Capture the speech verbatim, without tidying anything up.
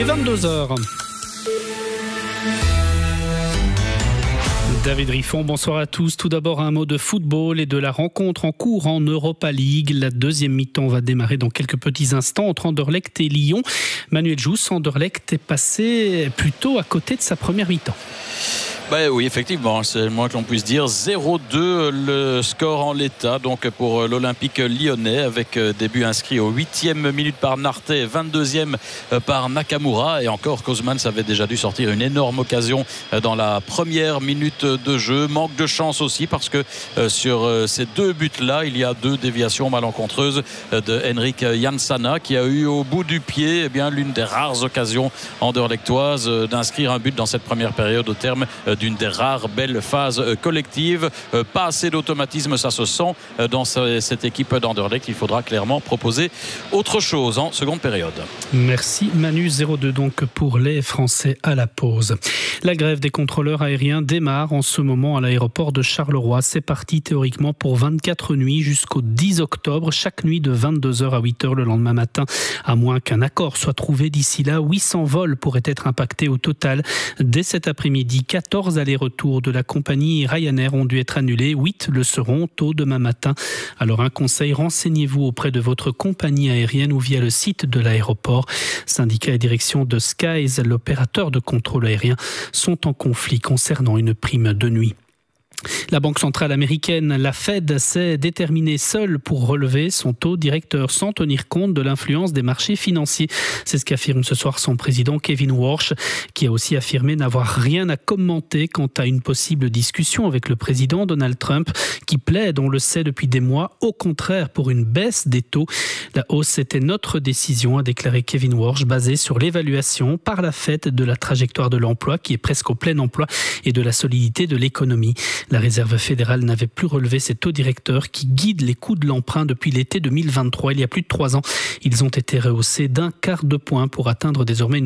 vingt-deux heures. David Riffon, bonsoir à tous. Tout d'abord, un mot de football et de la rencontre en cours en Europa League. La deuxième mi-temps va démarrer dans quelques petits instants entre Anderlecht et Lyon. Manuel Jousse, Anderlecht est passé plutôt à côté de sa première mi-temps. Ben oui, effectivement, c'est le moins que l'on puisse dire. zéro deux le score en l'état donc pour l'Olympique lyonnais, avec début inscrit au huitième minute par Narté, vingt-deuxième par Nakamura. Et encore, Kozmans avait déjà dû sortir une énorme occasion dans la première minute de jeu. Manque de chance aussi parce que sur ces deux buts-là, il y a deux déviations malencontreuses de Henrik Jansana, qui a eu au bout du pied eh bien, l'une des rares occasions anderlechtoises d'inscrire un but dans cette première période au terme d'une des rares belles phases collectives. Pas assez d'automatisme, ça se sent dans cette équipe d'Anderlecht. Il faudra clairement proposer autre chose en seconde période. Merci Manu. zéro deux donc pour les Français à la pause. La grève des contrôleurs aériens démarre en ce moment à l'aéroport de Charleroi. C'est parti théoriquement pour vingt-quatre nuits jusqu'au dix octobre. Chaque nuit de vingt-deux heures à huit heures le lendemain matin. À moins qu'un accord soit trouvé d'ici là, huit cents vols pourraient être impactés au total. Dès cet après-midi, quatorze allers-retours de la compagnie Ryanair ont dû être annulés. huit le seront tôt demain matin. Alors un conseil, renseignez-vous auprès de votre compagnie aérienne ou via le site de l'aéroport. Syndicats et direction de Skies, l'opérateur de contrôle aérien, sont en conflit concernant une prime de nuit. La Banque centrale américaine, la Fed, s'est déterminée seule pour relever son taux directeur sans tenir compte de l'influence des marchés financiers. C'est ce qu'affirme ce soir son président Kevin Warsh, qui a aussi affirmé n'avoir rien à commenter quant à une possible discussion avec le président Donald Trump, qui plaide, on le sait depuis des mois, au contraire pour une baisse des taux. La hausse était notre décision, a déclaré Kevin Warsh, basée sur l'évaluation par la Fed de la trajectoire de l'emploi, qui est presque au plein emploi, et de la solidité de l'économie. La Réserve fédérale n'avait plus relevé ses taux directeurs qui guident les coûts de l'emprunt depuis l'été deux mille vingt-trois. Il y a plus de trois ans, ils ont été rehaussés d'un quart de point pour atteindre désormais une